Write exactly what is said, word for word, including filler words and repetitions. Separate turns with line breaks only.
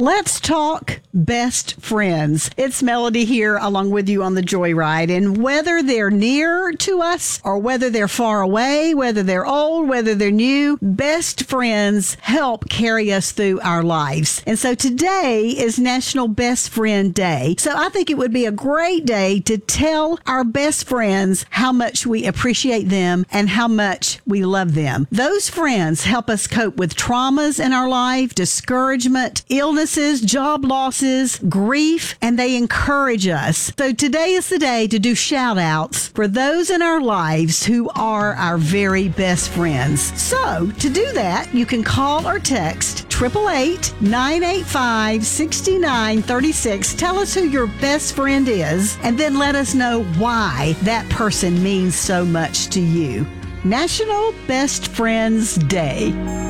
Let's talk best friends. It's Melody here along with you on the Joyride. And whether they're near to us or whether they're far away, whether they're old, whether they're new, best friends help carry us through our lives. And so today is National Best Friend Day. So I think it would be a great day to tell our best friends how much we appreciate them and how much we love them. Those friends help us cope with traumas in our life, discouragement, illnesses, job losses, grief, and they encourage us. So today is the day to do shout outs for those in our lives who are our very best friends. So to do that, you can call or text eight eight eight, nine eight five, six nine three six. Tell us who your best friend is, and then let us know why that person means so much to you. National Best Friends Day.